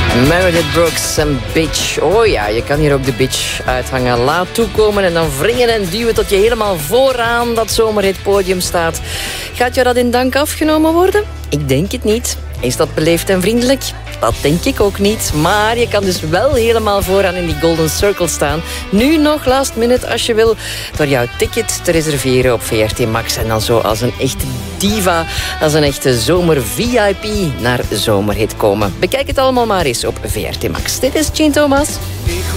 Meredith Brooks en Bitch. Oh ja, je kan hier ook de bitch uithangen. Laat toekomen en dan wringen en duwen tot je helemaal vooraan dat zomerhitpodium staat. Gaat jou dat in dank afgenomen worden? Ik denk het niet. Is dat beleefd en vriendelijk? Dat denk ik ook niet. Maar je kan dus wel helemaal vooraan in die Golden Circle staan. Nu nog last minute als je wil. Door jouw ticket te reserveren op VRT Max. En dan zo als een echte diva, als een echte zomer-VIP naar Zomerhit komen. Bekijk het allemaal maar eens op VRT Max. Dit is Jean Thomas.